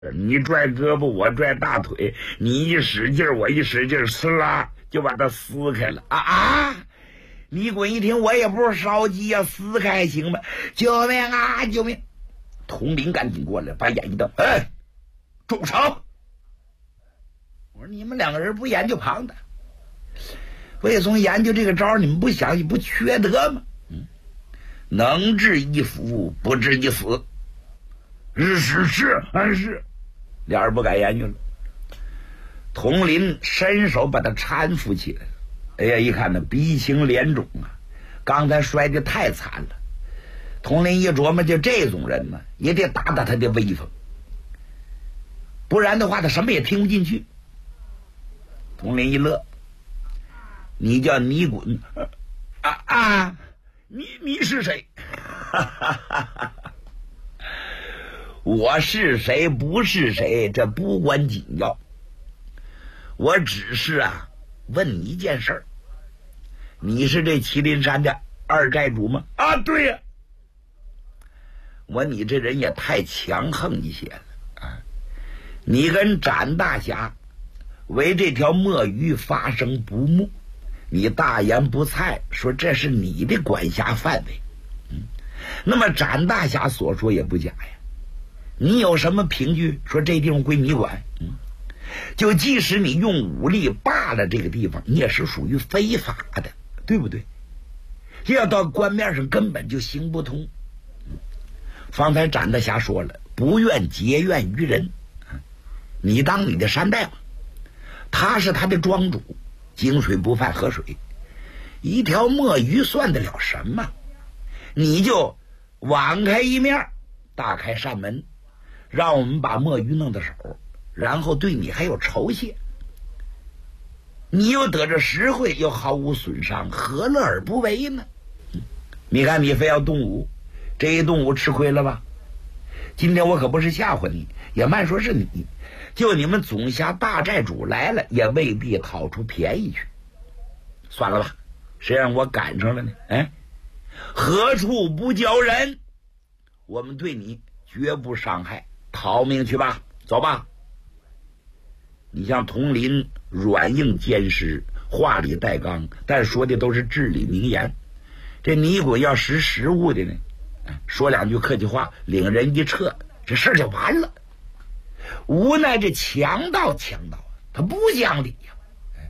你拽胳膊，我拽大腿，你一使劲，我一使劲，呲啦就把它撕开了啊！李衮一听，我也不是烧鸡呀，撕开还行吧？救命啊！救命！统领赶紧过来，把眼一瞪，哎，住手！我说你们两个人不研究旁的，魏松研究这个招，你们不想，你不缺德吗？能治一夫，不治一死。是，俩人不敢研究了。统领伸手把他搀扶起来了。哎呀，一看那鼻青脸肿啊，刚才摔得太惨了。统领一琢磨，就这种人呢，也得打打他的威风，不然的话他什么也听不进去。统领一乐，你叫尼衮你是谁？我是谁不是谁，这不关紧要。我只是问你一件事儿，你是这麒麟山的二寨主吗？啊，对呀。你这人也太强横一些了啊！你跟展大侠为这条墨鱼发生不睦，你大言不惭说这是你的管辖范围。那么展大侠所说也不假呀。你有什么凭据说这地方归你管？就即使你用武力霸了这个地方，你也是属于非法的，对不对？这要到官面上根本就行不通。方才展大侠说了，不愿结怨于人，你当你的山大王，他是他的庄主，井水不犯河水，一条墨鱼算得了什么？你就网开一面，大开扇门，让我们把墨鱼弄到手，然后对你还有酬谢，你又得着实惠，又毫无损伤，何乐而不为呢？你看你非要动武，这一动武吃亏了吧？今天我可不是吓唬你，也慢说是你，就你们总辖大寨主来了，也未必讨出便宜去。算了吧，谁让我赶上了呢？何处不教人？我们对你绝不伤害，逃命去吧，走吧。你像统领软硬兼施，话里带刚，但说的都是至理名言。这尼衮要识时务的呢，说两句客气话，领人一撤，这事儿就完了。无奈这强盗他不讲理呀。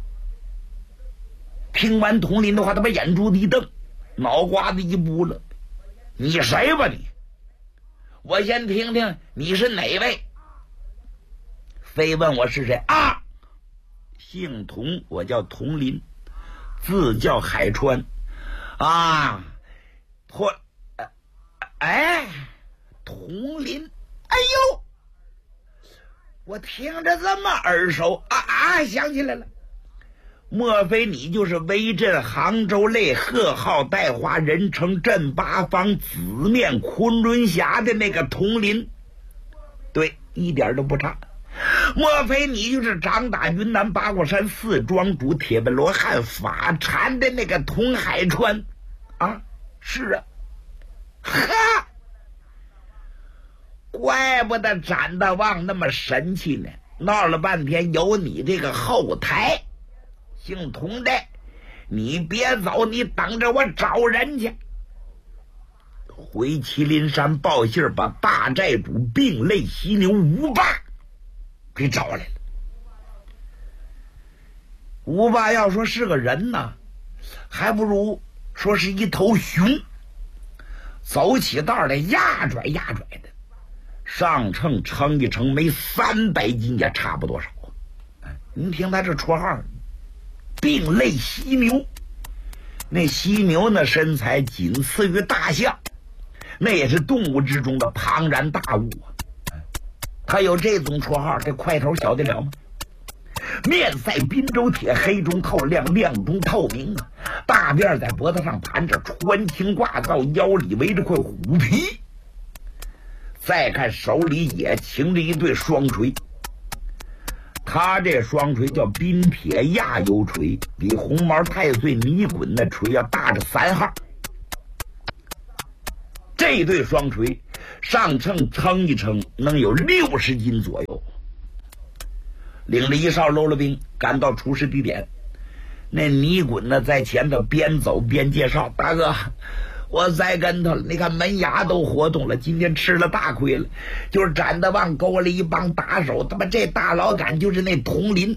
听完统领的话，他把眼珠子一瞪，脑瓜子一拨了。你谁吧你？我先听听你是哪位？非问我是谁啊？姓童，我叫童林，字叫海川啊。童林，哎呦，我听着这么耳熟啊！想起来了，莫非你就是威震杭州内，贺号带花，人称镇八方，紫面昆仑侠的那个童林？对，一点都不差。莫非你就是掌打云南八卦山四庄主铁背罗汉法禅的那个童海川啊？是啊。哈，怪不得展大王那么神气呢，闹了半天有你这个后台。姓童的，你别走，你等着我找人去。回麒麟山报信，把大寨主并类犀牛吴霸给找来了。吴霸要说是个人呢，还不如说是一头熊，走起道来压拽的，上秤称一称没300斤也差不多少。您听他这绰号并类犀牛，那犀牛呢身材仅次于大象，那也是动物之中的庞然大物啊。他有这种绰号，这块头小得了吗？面赛滨州铁，黑中透亮，亮中透明啊！大辫在脖子上盘着，穿青挂靠，腰里围着块虎皮。再看手里也擎着一对双锤，他这双锤叫滨铁亚游锤，比红毛太岁尼衮那锤要大着3号。这对双锤上秤称一称，能有60斤左右。领着一哨喽啰兵赶到出事地点，那尼滚呢在前头边走边介绍：“大哥，我栽跟头了，你看门牙都活动了，今天吃了大亏了。就是展德旺勾了一帮打手，他妈这大老杆就是那佟林。”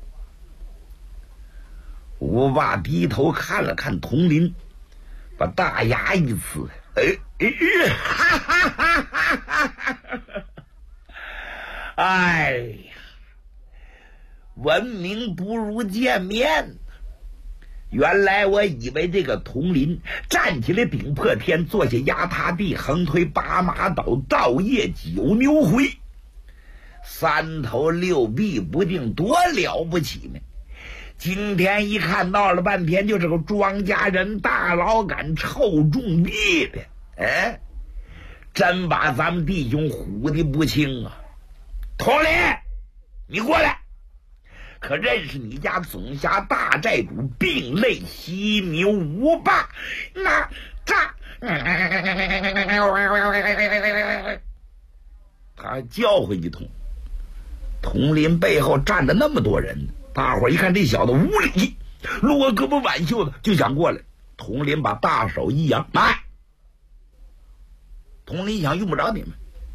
吴霸低头看了看佟林，把大牙一呲，哈哈哈哈哈！哎呀，闻名不如见面。原来我以为这个佟林站起来顶破天，坐下压塌地，横推8马倒，倒夜9牛回，3头6臂，不定多了不起呢。今天一看，闹了半天就是个庄稼人大老杆臭重地的，哎，真把咱们弟兄唬的不轻啊！佟林，你过来，可认识你家总辖大寨主并类犀牛吴霸？那这他叫唤一通，佟林背后站着那么多人，大伙一看这小子无礼，撸胳膊挽袖子就想过来。佟林把大手一扬，来！佟林想用不着你们。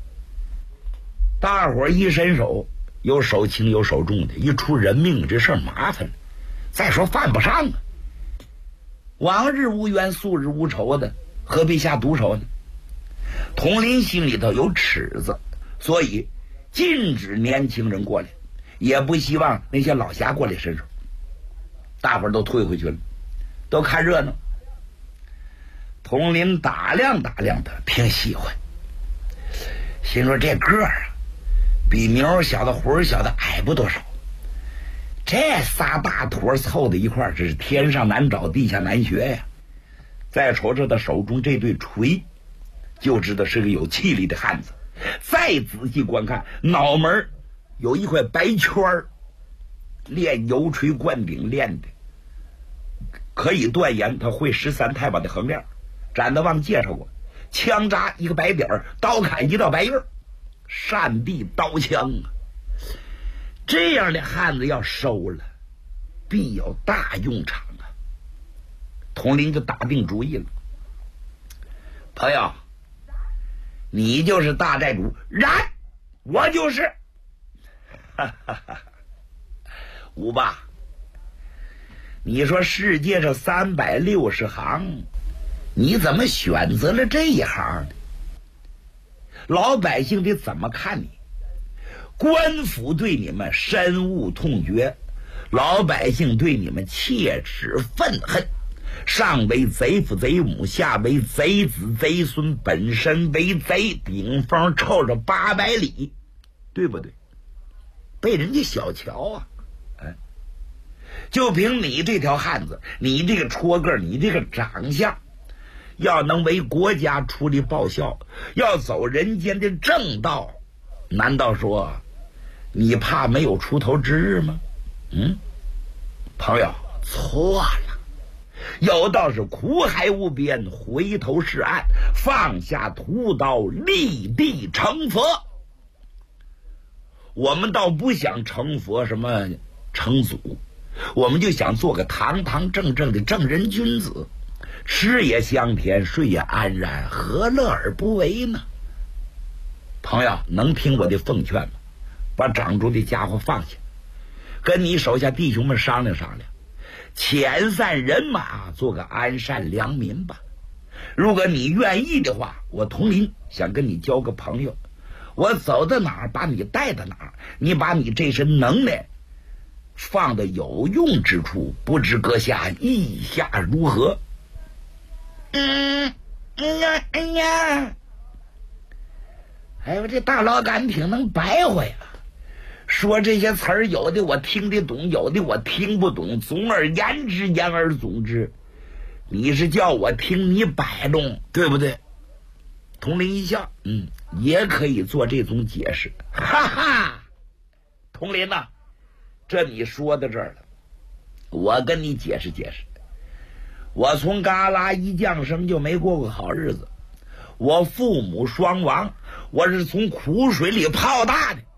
大伙一伸手，有手轻有手重的，一出人命这事儿麻烦了。再说犯不上啊，往日无冤素日无仇的，何必下毒手呢？佟林心里头有尺子，所以禁止年轻人过来，也不希望那些老侠过来伸手。大伙儿都退回去了，都看热闹。佟林打量打量他，挺喜欢，心说这个啊，比牛小的魂小的矮不多少。这仨大坨凑在一块儿，这是天上难找地下难学呀。再瞅瞅他手中这对锤，就知道是个有气力的汉子。再仔细观看，脑门有一块白圈儿，练油锤灌顶练的，可以断言他会13太保的横链。展德旺介绍过，枪扎一个白点儿，刀砍一道白印儿，善地刀枪啊！这样的汉子要收了，必有大用场啊！佟林就打定主意了，朋友，你就是大寨主？然，我就是。哈哈哈！吴霸，你说世界上360行，你怎么选择了这一行呢？老百姓得怎么看你？官府对你们深恶痛绝，老百姓对你们切齿愤恨，上为贼父贼母，下为贼子贼孙，本身为贼，顶风臭着800里，对不对？被人家小瞧啊！哎，就凭你这条汉子，你这个戳个，你这个长相，要能为国家出力报效，要走人间的正道，难道说你怕没有出头之日吗？朋友，错了。有道是苦海无边，回头是岸，放下屠刀，立地成佛。我们倒不想成佛什么成祖，我们就想做个堂堂正正的正人君子，吃也香甜，睡也安然，何乐而不为呢？朋友，能听我的奉劝吗？把长住的家伙放下，跟你手下弟兄们商量商量，遣散人马，做个安善良民吧。如果你愿意的话，我佟林想跟你交个朋友，我走到哪儿把你带到哪儿，你把你这身能耐放到有用之处，不知阁下意下如何？哎呦，这大老杆挺能白话呀，说这些词儿，有的我听得懂，有的我听不懂。总而言之，言而总之，你是叫我听你摆弄，对不对？佟林一笑，也可以做这种解释。哈哈，佟林呐，这你说到这儿了，我跟你解释解释。我从旮旯一降生就没过过好日子， 我父母双亡，我是从苦水里泡大的。